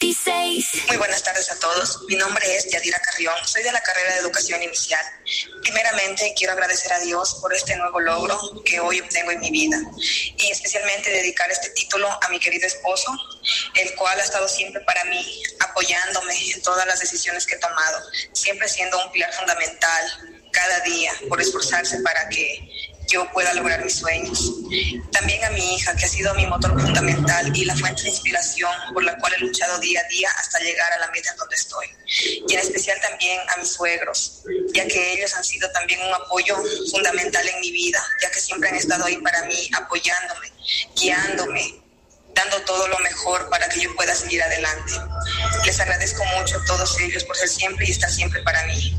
96. Muy buenas tardes a todos. Mi nombre es Yadira Carrión. Soy de la carrera de Educación Inicial. Primeramente, quiero agradecer a Dios por este nuevo logro que hoy obtengo en mi vida. Y especialmente dedicar este título a mi querido esposo, el cual ha estado siempre para mí, apoyándome en todas las decisiones que he tomado, siempre siendo un pilar fundamental cada día por esforzarse para que yo pueda lograr mis sueños. También a mi hija, que ha sido mi motor fundamental y la fuente de inspiración por la cual he luchado día a día hasta llegar a la meta en donde estoy. Y en especial también a mis suegros, ya que ellos han sido también un apoyo fundamental en mi vida, ya que siempre han estado ahí para mí, apoyándome, guiándome, dando todo lo mejor para que yo pueda seguir adelante. Les agradezco mucho a todos ellos por ser siempre y estar siempre para mí.